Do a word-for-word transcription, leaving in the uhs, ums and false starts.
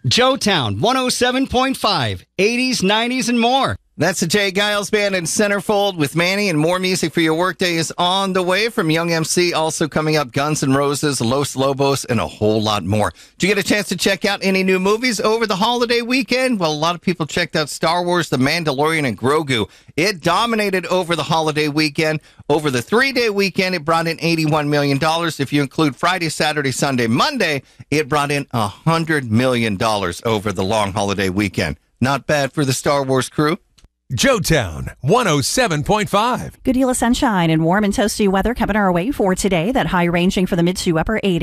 Joetown one oh seven point five, eighties, nineties, and more. That's the Jay Giles Band in Centerfold with Manny, and more music for your workday is on the way from Young M C. Also coming up, Guns N' Roses, Los Lobos, and a whole lot more. Did you get a chance to check out any new movies over the holiday weekend? Well, a lot of people checked out Star Wars, The Mandalorian, and Grogu. It dominated over the holiday weekend. Over the three-day weekend, it brought in eighty-one million dollars. If you include Friday, Saturday, Sunday, Monday, it brought in one hundred million dollars over the long holiday weekend. Not bad for the Star Wars crew. Joetown one oh seven point five. Good deal of sunshine and warm and toasty weather coming our way for today. That high ranging for the mid to upper eighties.